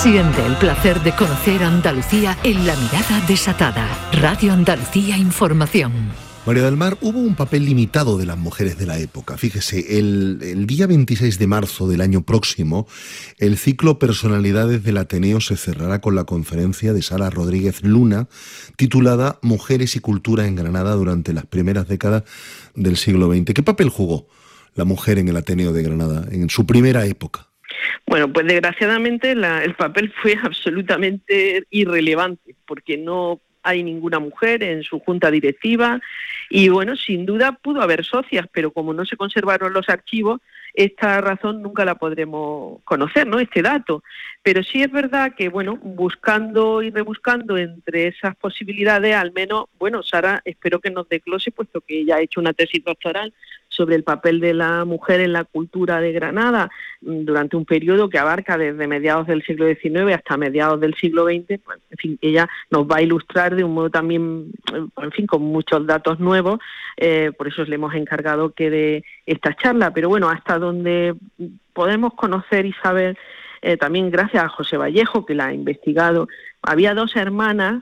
Siente el placer de conocer Andalucía en La Mirada Desatada. Radio Andalucía Información. María del Mar, hubo un papel limitado de las mujeres de la época. Fíjese, el día 26 de marzo del año próximo, el ciclo Personalidades del Ateneo se cerrará con la conferencia de Sara Rodríguez Luna, titulada Mujeres y Cultura en Granada durante las primeras décadas del siglo XX. ¿Qué papel jugó la mujer en el Ateneo de Granada en su primera época? Bueno, pues desgraciadamente el papel fue absolutamente irrelevante, porque no hay ninguna mujer en su junta directiva y bueno, sin duda pudo haber socias, pero como no se conservaron los archivos, esta razón nunca la podremos conocer, ¿no? Este dato. Pero sí es verdad que, bueno, buscando y rebuscando entre esas posibilidades, al menos, bueno, Sara, espero que nos desglose, puesto que ella ha hecho una tesis doctoral sobre el papel de la mujer en la cultura de Granada durante un periodo que abarca desde mediados del siglo XIX hasta mediados del siglo XX. Pues, en fin, ella nos va a ilustrar de un modo también, en fin, con muchos datos nuevos, por eso le hemos encargado que dé esta charla. Pero bueno, hasta donde podemos conocer y saber, también gracias a José Vallejo, que la ha investigado, había dos hermanas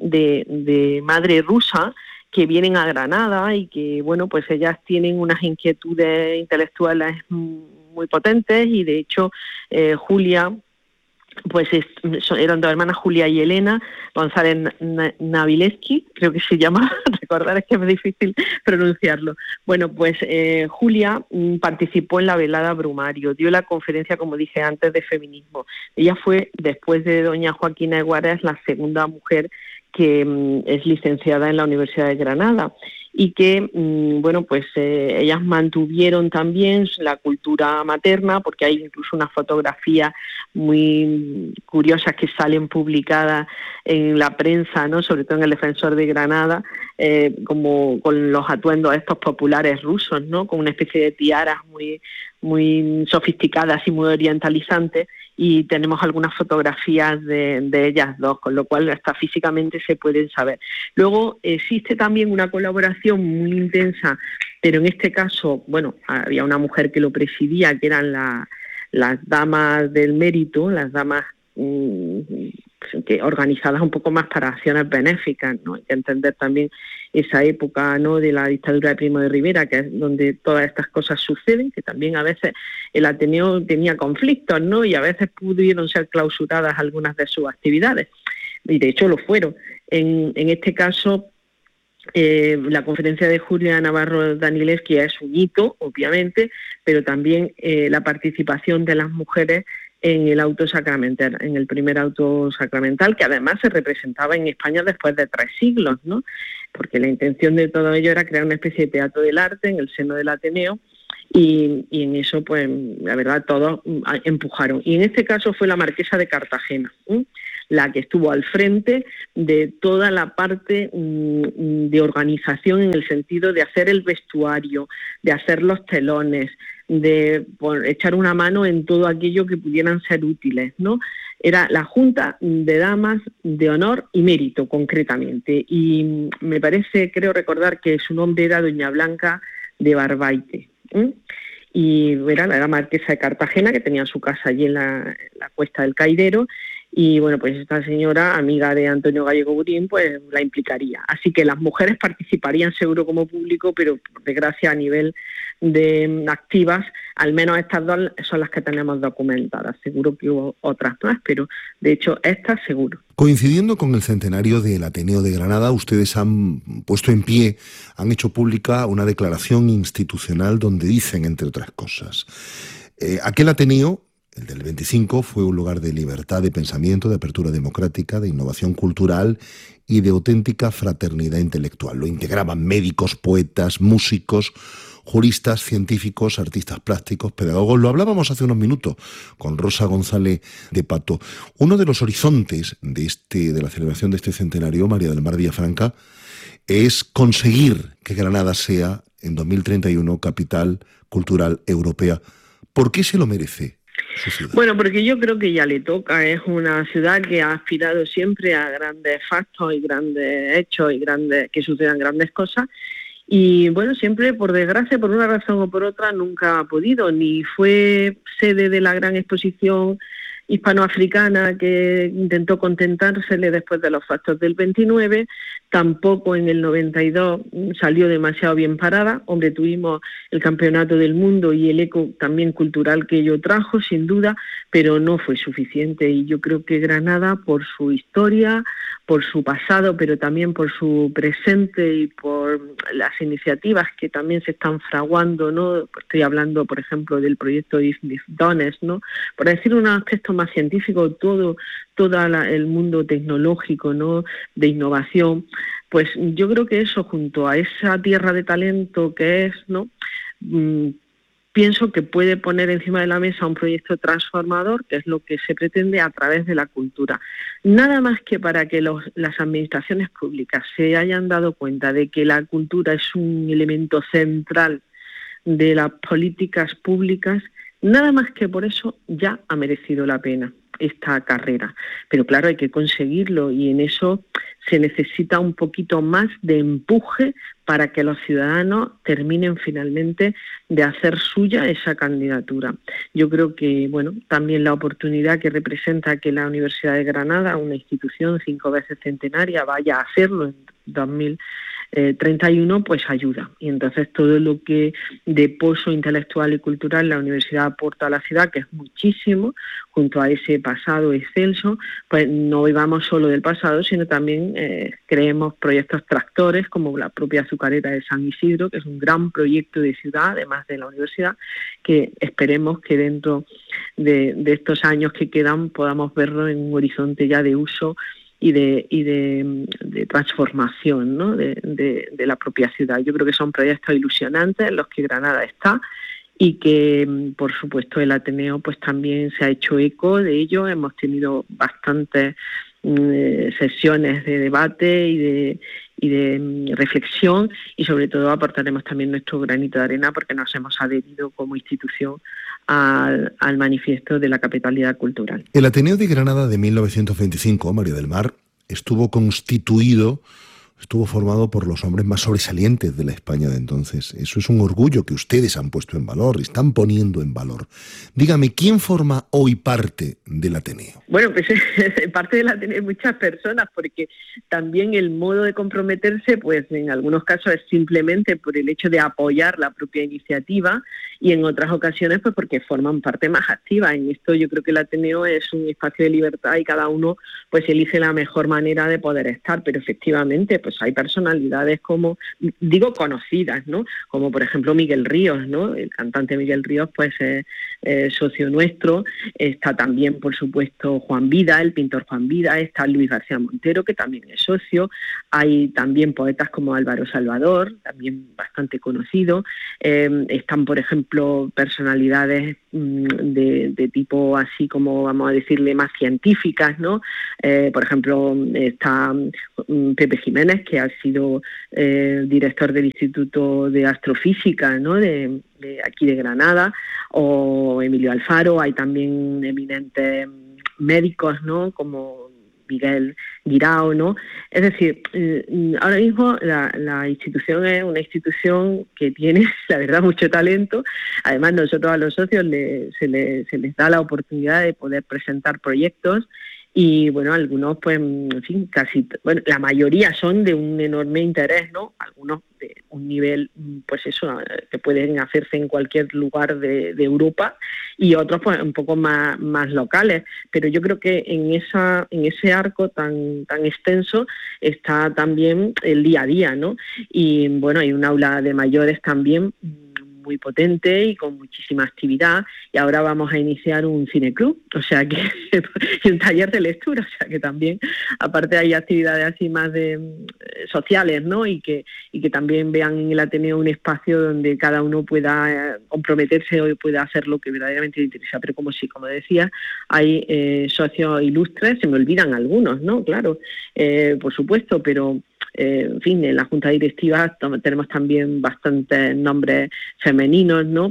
de madre rusa que vienen a Granada y que, bueno, pues ellas tienen unas inquietudes intelectuales muy potentes y, de hecho, Julia, pues eran dos hermanas, Julia y Elena González Navileski, creo que se llama, recordar es que es difícil pronunciarlo. Bueno, pues Julia participó en la velada Brumario, dio la conferencia, como dije antes, de feminismo. Ella fue, después de doña Joaquina Eguares, la segunda mujer que es licenciada en la Universidad de Granada y que, bueno, pues ellas mantuvieron también la cultura materna, porque hay incluso unas fotografías muy curiosas que salen publicadas en la prensa, ¿no? Sobre todo en el Defensor de Granada, como con los atuendos estos populares rusos, ¿no? Con una especie de tiaras muy sofisticadas y muy orientalizantes, y tenemos algunas fotografías de ellas dos, con lo cual hasta físicamente se pueden saber. Luego existe también una colaboración muy intensa, pero en este caso, bueno, había una mujer que lo presidía, que eran las damas del mérito, las damas que organizadas un poco más para acciones benéficas, ¿no? Hay que entender también esa época, ¿no?, de la dictadura de Primo de Rivera, que es donde todas estas cosas suceden, que también a veces el Ateneo tenía conflictos, ¿no?, y a veces pudieron ser clausuradas algunas de sus actividades, y de hecho lo fueron. En este caso, la conferencia de Julia Navarro Danileski es un hito, obviamente, pero también la participación de las mujeres en el auto sacramental, en el primer auto sacramental, que además se representaba en España después de 3 siglos, ¿no? Porque la intención de todo ello era crear una especie de teatro del arte en el seno del Ateneo, y en eso, pues, la verdad, todos empujaron. Y en este caso fue la marquesa de Cartagena, la que estuvo al frente de toda la parte de organización, en el sentido de hacer el vestuario, de hacer los telones, de echar una mano en todo aquello que pudieran ser útiles, ¿no? Era la Junta de Damas de Honor y Mérito, concretamente. Y me parece, creo recordar, que su nombre era doña Blanca de Barbaite, y era la marquesa de Cartagena, que tenía su casa allí en la Cuesta del Caidero. Y bueno, pues esta señora, amiga de Antonio Gallego Burín, pues la implicaría. Así que las mujeres participarían seguro como público, pero por desgracia a nivel de activas, al menos estas dos son las que tenemos documentadas. Seguro que hubo otras más, pero de hecho estas seguro. Coincidiendo con el centenario del Ateneo de Granada, ustedes han puesto en pie, han hecho pública una declaración institucional donde dicen, entre otras cosas, aquel Ateneo, el del 25, fue un lugar de libertad de pensamiento, de apertura democrática, de innovación cultural y de auténtica fraternidad intelectual. Lo integraban médicos, poetas, músicos, juristas, científicos, artistas plásticos, pedagogos. Lo hablábamos hace unos minutos con Rosa González de Pato. Uno de los horizontes de la celebración de este centenario, María del Mar Villafranca, es conseguir que Granada sea, en 2031, capital cultural europea. ¿Por qué se lo merece su ciudad? Bueno, porque yo creo que ya le toca. Es una ciudad que ha aspirado siempre a grandes factos y grandes hechos y que sucedan grandes cosas. Y bueno, siempre, por desgracia, por una razón o por otra, nunca ha podido. Ni fue sede de la gran exposición hispanoafricana que intentó contentársele después de los factos del 29, tampoco en el 92 salió demasiado bien parada. Hombre, tuvimos el campeonato del mundo y el eco también cultural que ello trajo, sin duda, pero no fue suficiente, y yo creo que Granada, por su historia, por su pasado, pero también por su presente y por las iniciativas que también se están fraguando, ¿no? Estoy hablando, por ejemplo, del proyecto IFDONES, ¿no? Por decir un aspecto más científico, todo el mundo tecnológico, ¿no? De innovación, pues yo creo que eso, junto a esa tierra de talento que es, ¿no? Pienso que puede poner encima de la mesa un proyecto transformador, que es lo que se pretende a través de la cultura. Nada más que para que las administraciones públicas se hayan dado cuenta de que la cultura es un elemento central de las políticas públicas, nada más que por eso ya ha merecido la pena esta carrera. Pero claro, hay que conseguirlo, y en eso se necesita un poquito más de empuje para que los ciudadanos terminen finalmente de hacer suya esa candidatura. Yo creo que, bueno, también la oportunidad que representa que la Universidad de Granada, una institución 5 veces centenaria, vaya a hacerlo en 2031, pues ayuda. Y entonces todo lo que de pozo intelectual y cultural la universidad aporta a la ciudad, que es muchísimo, junto a ese pasado excelso, pues no vivamos solo del pasado, sino también creemos proyectos tractores, como la propia azucarera de San Isidro, que es un gran proyecto de ciudad, además de la universidad, que esperemos que dentro de estos años que quedan podamos verlo en un horizonte ya de uso y de transformación, ¿no? de la propia ciudad. Yo creo que son proyectos ilusionantes en los que Granada está, y que, por supuesto, el Ateneo pues también se ha hecho eco de ello. Hemos tenido bastantes sesiones de debate y de reflexión, y sobre todo aportaremos también nuestro granito de arena, porque nos hemos adherido como institución al manifiesto de la capitalidad cultural. El Ateneo de Granada de 1925, María del Mar, estuvo formado por los hombres más sobresalientes de la España de entonces. Eso es un orgullo que ustedes han puesto en valor, están poniendo en valor. Dígame, ¿quién forma hoy parte del Ateneo? Bueno, pues parte del Ateneo hay muchas personas, porque también el modo de comprometerse, pues en algunos casos es simplemente por el hecho de apoyar la propia iniciativa, y en otras ocasiones pues porque forman parte más activa. En esto yo creo que el Ateneo es un espacio de libertad, y cada uno pues elige la mejor manera de poder estar, pero efectivamente pues hay personalidades conocidas, ¿no? Como por ejemplo Miguel Ríos, ¿no? El cantante Miguel Ríos pues es socio nuestro. Está también, por supuesto, Juan Vida, el pintor Juan Vida. Está Luis García Montero, que también es socio. Hay también poetas como Álvaro Salvador, también bastante conocido. Están, por ejemplo, personalidades de tipo así como, vamos a decirle, más científicas, ¿no? Por ejemplo, está Pepe Jiménez, que ha sido director del Instituto de Astrofísica, ¿no? de aquí de Granada, o Emilio Alfaro. Hay también eminentes médicos, ¿no? Como Miguel Guirao, ¿no? Es decir, ahora mismo la institución es una institución que tiene, la verdad, mucho talento. Además, nosotros a los socios se les da la oportunidad de poder presentar proyectos, y bueno, algunos pues, en fin, la mayoría son de un enorme interés, ¿no? Algunos de un nivel, pues eso, que pueden hacerse en cualquier lugar de Europa, y otros pues un poco más locales. Pero yo creo que en ese arco tan extenso está también el día a día, ¿no? Y bueno, hay un aula de mayores también muy potente y con muchísima actividad, y ahora vamos a iniciar un cineclub, o sea que y un taller de lectura, o sea que también, aparte, hay actividades así más sociales, ¿no? Y que también vean en el Ateneo un espacio donde cada uno pueda comprometerse o pueda hacer lo que verdaderamente le interesa. Pero como decía, hay socios ilustres, se me olvidan algunos, ¿no? Claro, por supuesto, pero en fin, en la junta directiva tenemos también bastantes nombres femeninos, ¿no?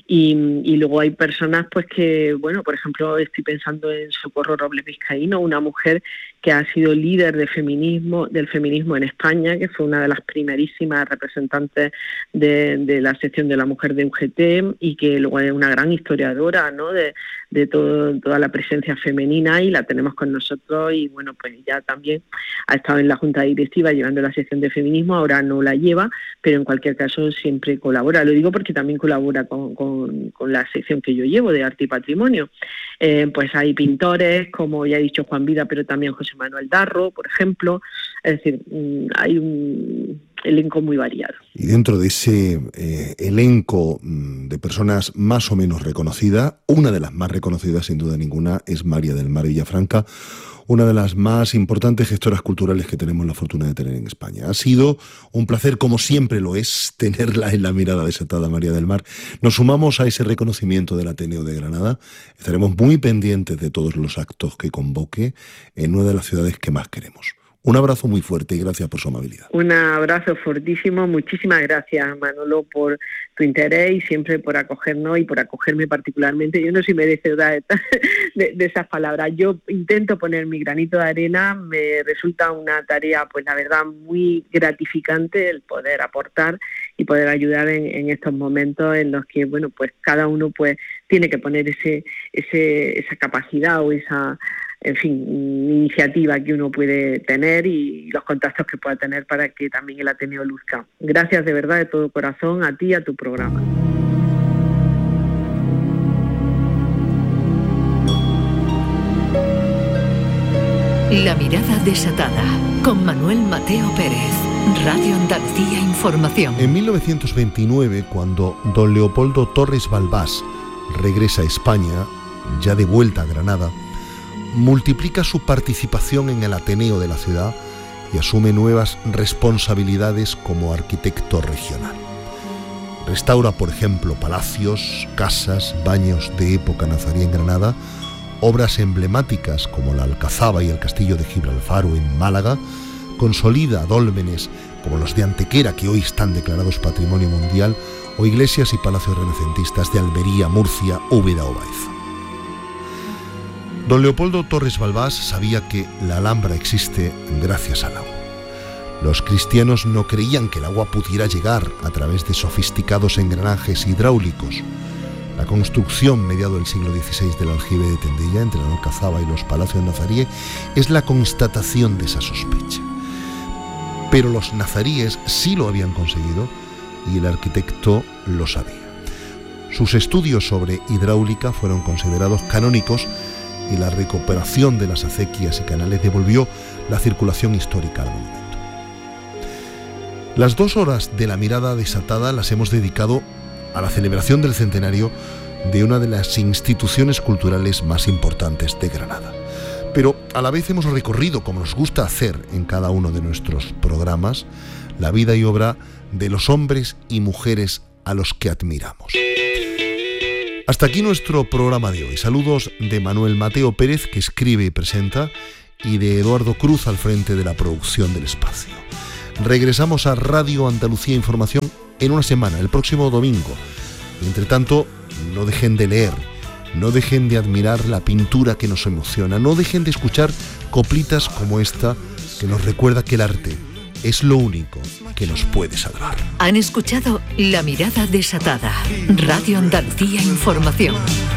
Y luego hay personas pues que, bueno, por ejemplo, estoy pensando en Socorro Robles Vizcaíno, una mujer que ha sido líder del feminismo en España, que fue una de las primerísimas representantes de la sección de la mujer de UGT, y que luego es una gran historiadora, ¿no? toda la presencia femenina, y la tenemos con nosotros. Y bueno, pues ya también ha estado en la Junta Directiva llevando la sección de feminismo, ahora no la lleva, pero en cualquier caso siempre colabora. Lo digo porque también colabora con la sección que yo llevo de arte y patrimonio. Pues hay pintores, como ya he dicho, Juan Vida, pero también José Manuel Darro, por ejemplo. Es decir, hay un elenco muy variado. Y dentro de ese elenco de personas más o menos reconocidas, una de las más reconocidas sin duda ninguna es María del Mar Villafranca, una de las más importantes gestoras culturales que tenemos la fortuna de tener en España. Ha sido un placer, como siempre lo es, tenerla en la mirada desatada, María del Mar. Nos sumamos a ese reconocimiento del Ateneo de Granada. Estaremos muy pendientes de todos los actos que convoque en una de las ciudades que más queremos. Un abrazo muy fuerte y gracias por su amabilidad. Un abrazo fortísimo. Muchísimas gracias, Manolo, por tu interés y siempre por acogernos y por acogerme particularmente. Yo no soy merecedora de esas palabras. Yo intento poner mi granito de arena. Me resulta una tarea, pues la verdad, muy gratificante el poder aportar y poder ayudar en estos momentos en los que, bueno, pues cada uno pues tiene que poner esa capacidad o esa, en fin, iniciativa que uno puede tener y los contactos que pueda tener para que también el Ateneo luzca. Gracias de verdad, de todo corazón, a ti y a tu programa. La mirada desatada, con Manuel Mateo Pérez, Radio Andalucía Información. En 1929, cuando don Leopoldo Torres Balbás regresa a España, ya de vuelta a Granada, multiplica su participación en el Ateneo de la ciudad y asume nuevas responsabilidades como arquitecto regional. Restaura, por ejemplo, palacios, casas, baños de época nazarí en Granada, obras emblemáticas como la Alcazaba y el Castillo de Gibralfaro en Málaga, consolida dólmenes como los de Antequera, que hoy están declarados Patrimonio Mundial, o iglesias y palacios renacentistas de Almería, Murcia, Úbeda o Baeza. Don Leopoldo Torres Balbás sabía que la Alhambra existe gracias al agua. Los cristianos no creían que el agua pudiera llegar a través de sofisticados engranajes hidráulicos. La construcción, mediado del siglo XVI, del aljibe de Tendilla, entre la Alcazaba y los palacios nazaríes, es la constatación de esa sospecha. Pero los nazaríes sí lo habían conseguido y el arquitecto lo sabía. Sus estudios sobre hidráulica fueron considerados canónicos y la recuperación de las acequias y canales devolvió la circulación histórica al monumento. Las 2 horas de la mirada desatada las hemos dedicado a la celebración del centenario de una de las instituciones culturales más importantes de Granada. Pero a la vez hemos recorrido, como nos gusta hacer en cada uno de nuestros programas, la vida y obra de los hombres y mujeres a los que admiramos. Hasta aquí nuestro programa de hoy. Saludos de Manuel Mateo Pérez, que escribe y presenta, y de Eduardo Cruz al frente de la producción del espacio. Regresamos a Radio Andalucía Información en una semana, el próximo domingo. Entre tanto, no dejen de leer, no dejen de admirar la pintura que nos emociona, no dejen de escuchar coplitas como esta que nos recuerda que el arte es lo único que nos puede salvar. Han escuchado La mirada desatada, Radio Andalucía Información.